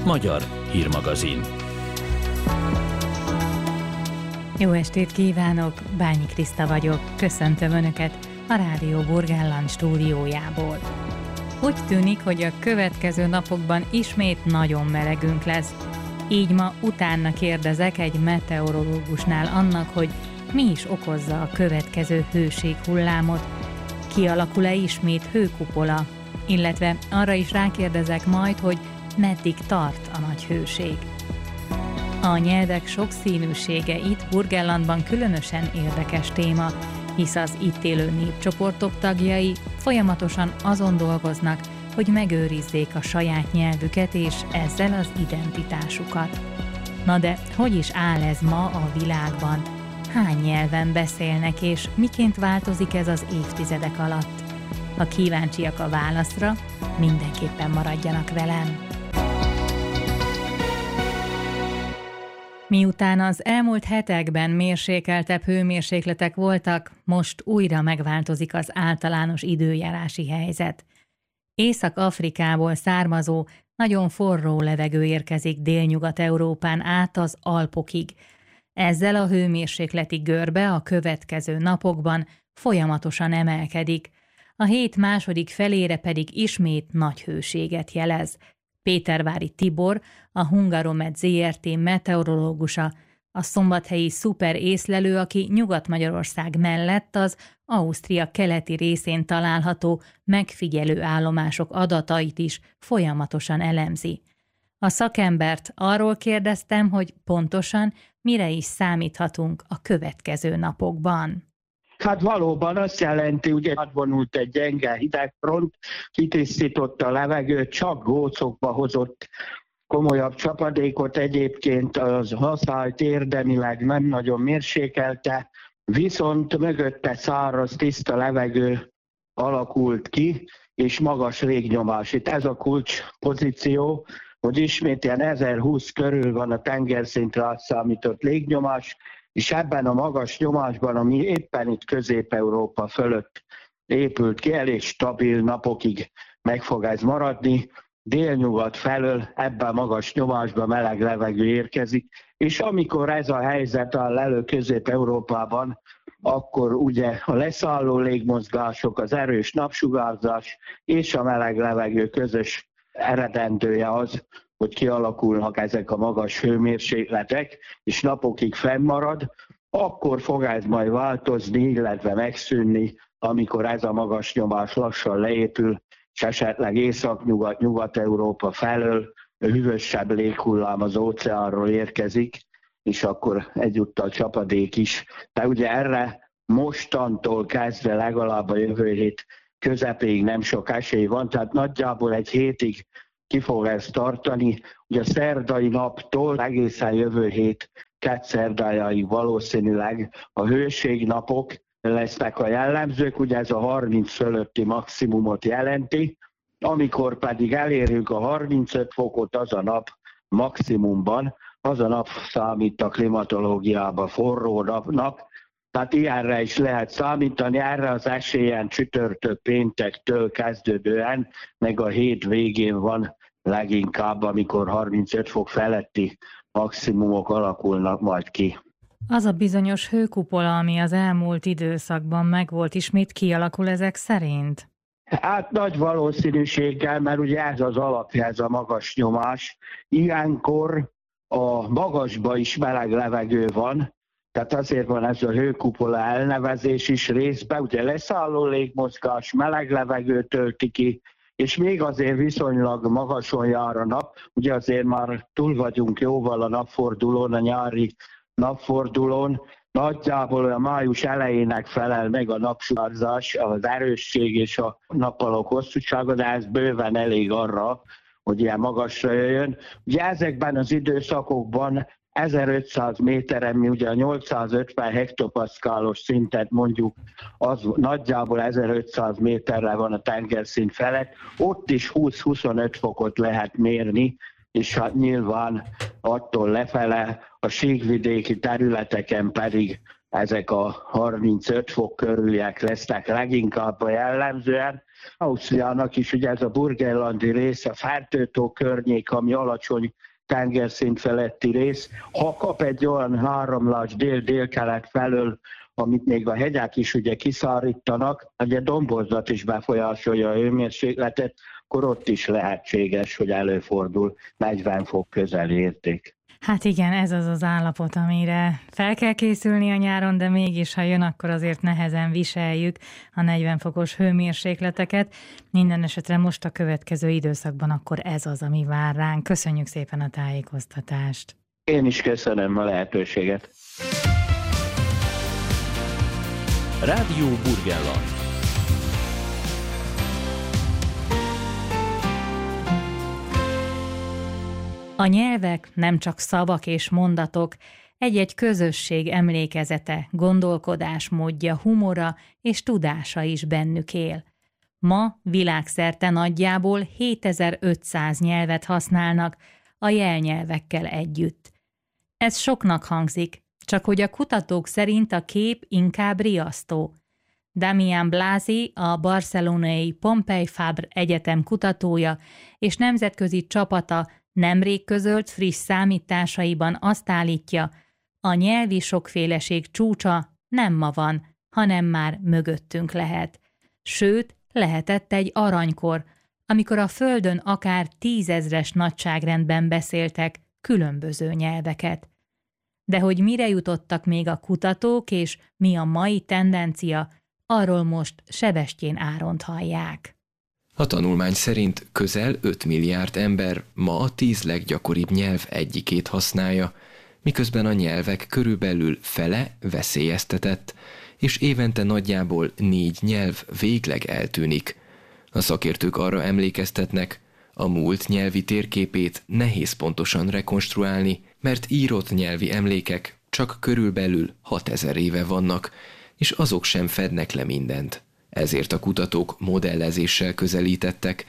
Magyar hírmagazin. Jó estét kívánok, Bányi Kriszta vagyok, köszöntöm Önöket a Rádió Burgenland stúdiójából. Úgy tűnik, hogy a következő napokban ismét nagyon melegünk lesz. Így ma utána kérdezek egy meteorológusnál annak, hogy mi is okozza a következő hőséghullámot. Kialakul-e ismét hőkupola? Illetve arra is rákérdezek majd, hogy meddig tart a nagy hőség. A nyelvek sokszínűsége itt Burgenlandban különösen érdekes téma, hisz az itt élő népcsoportok tagjai folyamatosan azon dolgoznak, hogy megőrizzék a saját nyelvüket és ezzel az identitásukat. Na de hogy is áll ez ma a világban? Hány nyelven beszélnek és miként változik ez az évtizedek alatt? Ha kíváncsiak a válaszra, mindenképpen maradjanak velem. Miután az elmúlt hetekben mérsékeltebb hőmérsékletek voltak, most újra megváltozik az általános időjárási helyzet. Észak-Afrikából származó, nagyon forró levegő érkezik Délnyugat-Európán át az Alpokig. Ezzel a hőmérsékleti görbe a következő napokban folyamatosan emelkedik. A hét második felére pedig ismét nagy hőséget jelez. Pétervári Tibor, a Hungaromet Zrt. Meteorológusa, a szombathelyi szuper észlelő, aki Nyugat-Magyarország mellett az Ausztria keleti részén található megfigyelő állomások adatait is folyamatosan elemzi. A szakembert arról kérdeztem, hogy pontosan mire is számíthatunk a következő napokban. Hát valóban azt jelenti, ugye átvonult egy gyenge hidegfront, kitisztította a levegőt, csak gócokba hozott komolyabb csapadékot, egyébként az haszályt érdemileg nem nagyon mérsékelte, viszont mögötte száraz, tiszta levegő alakult ki, és magas légnyomás. Itt ez a kulcs pozíció, hogy ismét ilyen 1020 körül van a tengerszintre átszámított légnyomás, és ebben a magas nyomásban, ami éppen itt Közép-Európa fölött épült ki, elég stabil napokig meg fog ez maradni. Délnyugat felől ebben a magas nyomásban meleg levegő érkezik, és amikor ez a helyzet áll elő Közép-Európában, akkor ugye a leszálló légmozgások, az erős napsugárzás és a meleg levegő közös eredendője az, hogy kialakulnak ezek a magas hőmérsékletek, és napokig fennmarad, akkor fog ez majd változni, illetve megszűnni, amikor ez a magas nyomás lassan leépül, és esetleg észak-nyugat, Nyugat-Európa felől hűvösebb léghullám az óceánról érkezik, és akkor egyúttal csapadék is. De ugye erre mostantól kezdve legalább a jövő hét közepéig nem sok esély van, tehát nagyjából egy hétig ki fog ezt tartani. Ugye a szerdai naptól egészen jövő hét kettszerdájáig valószínűleg a hőségnapok lesznek a jellemzők, ugye ez a 30 fölötti maximumot jelenti, amikor pedig elérjük a 35 fokot, az a nap maximumban, az a nap számít a klimatológiában forró napnak, tehát ilyenre is lehet számítani, erre az esélyen csütörtök péntektől kezdődően, meg a hét végén van leginkább, amikor 35 fok feletti maximumok alakulnak majd ki. Az a bizonyos hőkupola, ami az elmúlt időszakban megvolt, ismét kialakul ezek szerint? Hát nagy valószínűséggel, mert ugye ez az alapja, ez a magas nyomás. Ilyenkor a magasba is meleg levegő van, tehát azért van ez a hőkupola elnevezés is részben, ugye leszálló légmozgás, meleg levegő tölti ki, és még azért viszonylag magason jár a nap, ugye azért már túl vagyunk jóval a napfordulón, a nyári napfordulón, nagyjából a május elejének felel meg a napsugárzás, az erősség és a nappalok hosszúsága, de ez bőven elég arra, hogy ilyen magasra jöjjön. Ugye ezekben az időszakokban 1500 méteren, mi ugye a 850 hektopaszkálos szintet mondjuk, az nagyjából 1500 méterre van a tengerszint felett, ott is 20-25 fokot lehet mérni, és hát nyilván attól lefele a síkvidéki területeken pedig ezek a 35 fok körüliek lesznek leginkább a jellemzően. Ausztriának is ugye ez a burgenlandi rész, a Fertőtó környék, ami alacsony tengerszint feletti rész. Ha kap egy olyan áramlás dél-dél-kelet felől, amit még a hegyek is ugye kiszárítanak, ugye domborzat is befolyásolja a hőmérsékletet, akkor ott is lehetséges, hogy előfordul 40 fok közeli érték. Hát igen, ez az az állapot, amire fel kell készülni a nyáron, de mégis, ha jön, akkor azért nehezen viseljük a 40 fokos hőmérsékleteket. Minden esetre most a következő időszakban akkor ez az, ami vár ránk. Köszönjük szépen a tájékoztatást. Én is köszönöm a lehetőséget. Rádió Burgenland. A nyelvek nem csak szavak és mondatok, egy-egy közösség emlékezete, gondolkodásmódja, humora és tudása is bennük él. Ma világszerte nagyjából 7500 nyelvet használnak a jelnyelvekkel együtt. Ez soknak hangzik, csak hogy a kutatók szerint a kép inkább riasztó. Damian Blasi, a barcelonai Pompei Fabra Egyetem kutatója és nemzetközi csapata nemrég közölt friss számításaiban azt állítja, a nyelvi sokféleség csúcsa nem ma van, hanem már mögöttünk lehet. Sőt, lehetett egy aranykor, amikor a Földön akár 10 000-es nagyságrendben beszéltek különböző nyelveket. De hogy mire jutottak még a kutatók, és mi a mai tendencia, arról most Sebestyén Áront hallják. A tanulmány szerint közel 5 milliárd ember ma a 10 leggyakoribb nyelv egyikét használja, miközben a nyelvek körülbelül fele veszélyeztetett, és évente nagyjából 4 nyelv végleg eltűnik. A szakértők arra emlékeztetnek, a múlt nyelvi térképét nehéz pontosan rekonstruálni, mert írott nyelvi emlékek csak körülbelül 6000 éve vannak, és azok sem fednek le mindent. Ezért a kutatók modellezéssel közelítettek,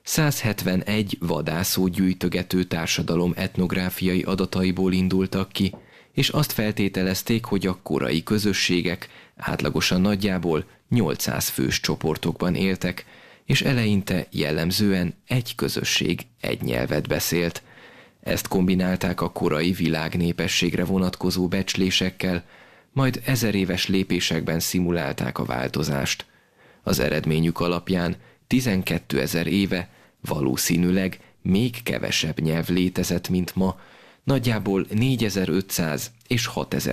171 vadászó-gyűjtögető társadalom etnográfiai adataiból indultak ki, és azt feltételezték, hogy a korai közösségek átlagosan nagyjából 800 fős csoportokban éltek, és eleinte jellemzően egy közösség egy nyelvet beszélt. Ezt kombinálták a korai világnépességre vonatkozó becslésekkel, majd 1000 éves lépésekben szimulálták a változást. Az eredményük alapján 12 000 éve valószínűleg még kevesebb nyelv létezett, mint ma, nagyjából 4500 és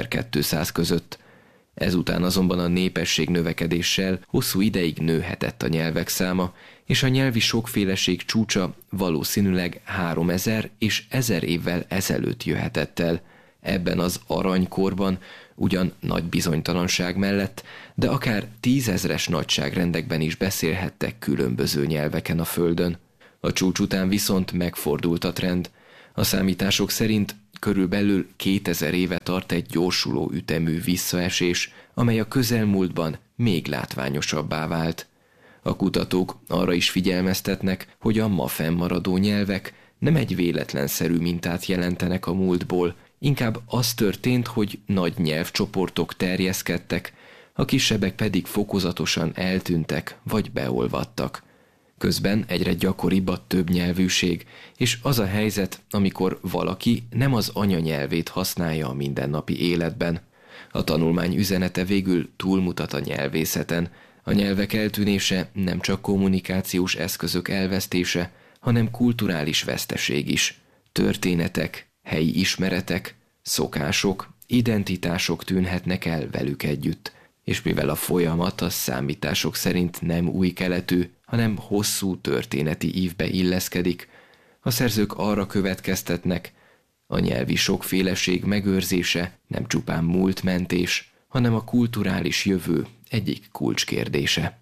6200 között. Ezután azonban a népesség növekedéssel hosszú ideig nőhetett a nyelvek száma, és a nyelvi sokféleség csúcsa valószínűleg 3000 és 1000 évvel ezelőtt jöhetett el. Ebben az aranykorban ugyan nagy bizonytalanság mellett, de akár 10 000-es nagyságrendekben is beszélhettek különböző nyelveken a Földön. A csúcs után viszont megfordult a trend. A számítások szerint körülbelül 2000 éve tart egy gyorsuló ütemű visszaesés, amely a közelmúltban még látványosabbá vált. A kutatók arra is figyelmeztetnek, hogy a ma fennmaradó nyelvek nem egy véletlenszerű mintát jelentenek a múltból, inkább az történt, hogy nagy nyelvcsoportok terjeszkedtek, a kisebbek pedig fokozatosan eltűntek vagy beolvadtak. Közben egyre gyakoribb a többnyelvűség, és az a helyzet, amikor valaki nem az anyanyelvét használja a mindennapi életben. A tanulmány üzenete végül túlmutat a nyelvészeten. A nyelvek eltűnése nem csak kommunikációs eszközök elvesztése, hanem kulturális veszteség is. Történetek, helyi ismeretek, szokások, identitások tűnhetnek el velük együtt, és mivel a folyamat a számítások szerint nem új keletű, hanem hosszú történeti ívbe illeszkedik, a szerzők arra következtetnek, a nyelvi sokféleség megőrzése nem csupán múltmentés, hanem a kulturális jövő egyik kulcskérdése.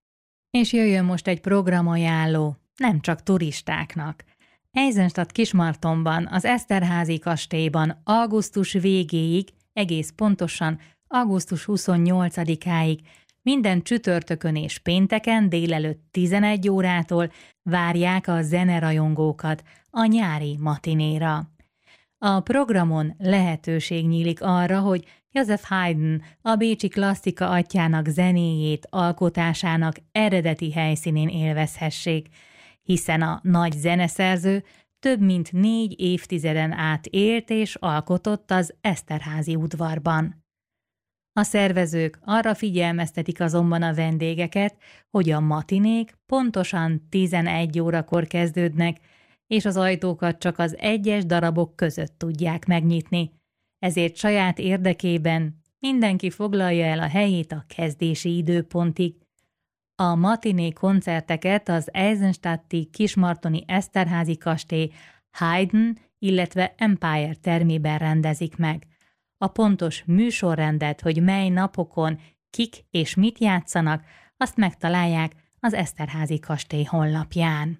És jöjjön most egy programajánló, nem csak turistáknak. Eisenstadt Kismartonban, az Eszterházy kastélyban augusztus végéig, egész pontosan augusztus 28-áig, minden csütörtökön és pénteken délelőtt 11 órától várják a zenerajongókat a nyári matinéra. A programon lehetőség nyílik arra, hogy Joseph Haydn a bécsi klasszika atyjának zenéjét, alkotásának eredeti helyszínén élvezhessék, hiszen a nagy zeneszerző több mint 4 évtizeden át élt és alkotott az Eszterházy udvarban. A szervezők arra figyelmeztetik azonban a vendégeket, hogy a matinék pontosan 11 órakor kezdődnek, és az ajtókat csak az egyes darabok között tudják megnyitni, ezért saját érdekében mindenki foglalja el a helyét a kezdési időpontig. A matiné koncerteket az Eisenstadti Kismartoni Eszterházy kastély Haydn, illetve Empire termében rendezik meg. A pontos műsorrendet, hogy mely napokon kik és mit játszanak, azt megtalálják az Eszterházy kastély honlapján.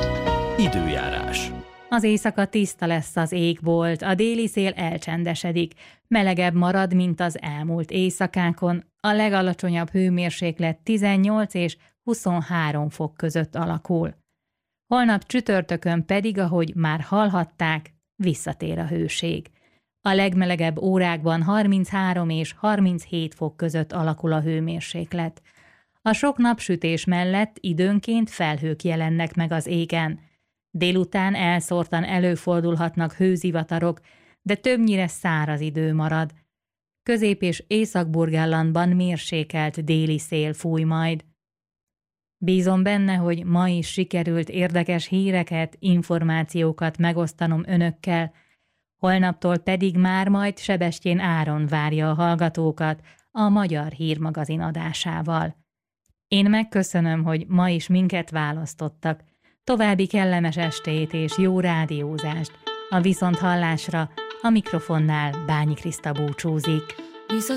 Időjárás. Az éjszaka tiszta lesz az égbolt, a déli szél elcsendesedik, melegebb marad, mint az elmúlt éjszakákon, a legalacsonyabb hőmérséklet 18 és 23 fok között alakul. Holnap csütörtökön pedig, ahogy már hallhatták, visszatér a hőség. A legmelegebb órákban 33 és 37 fok között alakul a hőmérséklet. A sok napsütés mellett időnként felhők jelennek meg az égen. Délután elszórtan előfordulhatnak hőzivatarok, de többnyire száraz idő marad. Közép- és Észak-Burgenlandban mérsékelt déli szél fúj majd. Bízom benne, hogy ma is sikerült érdekes híreket, információkat megosztanom önökkel, holnaptól pedig már majd Sebestyén Áron várja a hallgatókat a Magyar Hírmagazin adásával. Én megköszönöm, hogy ma is minket választottak. További kellemes estét és jó rádiózást. A viszonthallásra a mikrofonnál Bányi Kriszta búcsúzik.